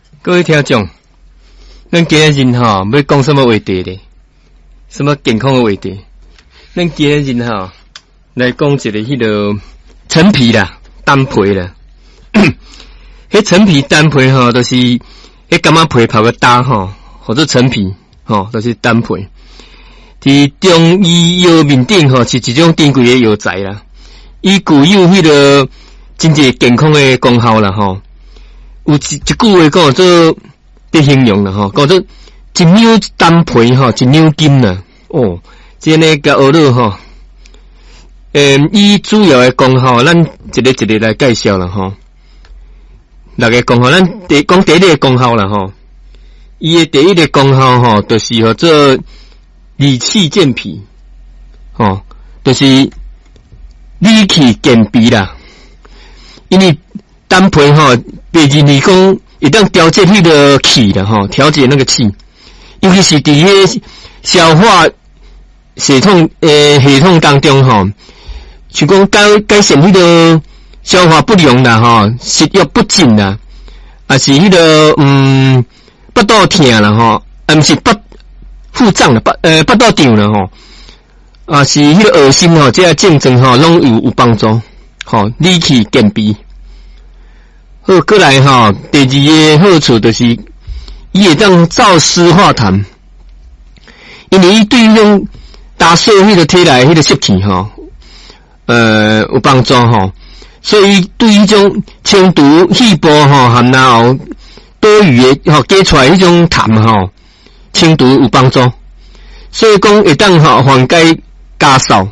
各位听众，咱今日人哈要讲什么话题咧？什么健康的话题？咱今日人哈来讲一个迄个陈皮啦、丹皮啦。迄陈皮、丹皮哈，都是迄柑仔皮泡个搭哈，或者陈皮哈，都是丹皮。伫中医药面顶吼，是一种珍贵的药材啦。伊具有迄个真侪健康的功效啦吼。有一句话讲做别形容啦吼，讲做一两丹皮吼，一两金啦。哦，这呢甲学了吼。伊主要的功效，咱一个一个来介绍啦吼。六个功效，咱讲第一个功效啦吼。伊的第一个功效吼，就是吼做理气健脾，吼，就是理气健脾啦。因为丹皮吼，别人嚟讲，一旦调节迄个气啦吼，调节那个气，尤其是伫迄消化系统当中吼，像讲改善迄个消化不良啦吼，食欲不振啦，啊是迄个腹肚痛啦吼，毋是腹胀啦，腹肚胀啦吼，啊是迄个恶心吼，这个症状吼拢有帮助，吼理气健脾。好，过来吼，第二个好处就是伊会当燥湿化痰，因为伊对迄种打碎迄个体内迄个湿气吼，有帮助吼，所以对迄种清除细胞吼含然后多余的吼加出来迄种痰吼，清除有帮助，所以讲会当吼缓解家扫，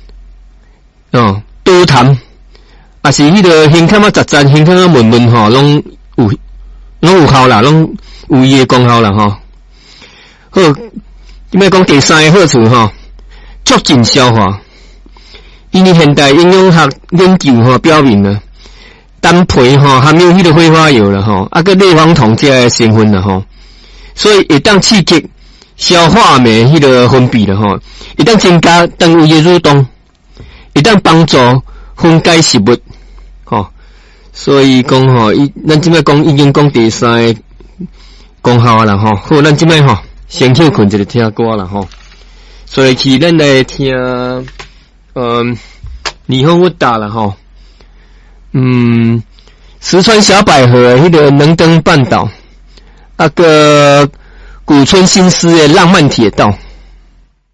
多痰。啊是迄个胸腔啊杂杂，胸腔啊闷闷吼，拢有效啦，拢有伊的功效啦吼。好，要讲第三个好处吼，促进消化。因为现代营养学研究吼表明了，丹皮吼含有迄个挥发油啦吼，啊个类黄酮这个成分啦吼，所以会当刺激消化酶迄个分泌啦吼，会当增加肠胃的蠕动，会当帮助分解食物。吼，所以讲吼，咱即摆讲已经讲第三个功效啦吼。好，咱即摆吼先休困一个听歌啦吼。所以去咱来听霓虹舞蹈啦吼。石川小百合迄个能登半岛，那个古村新司的浪漫铁道。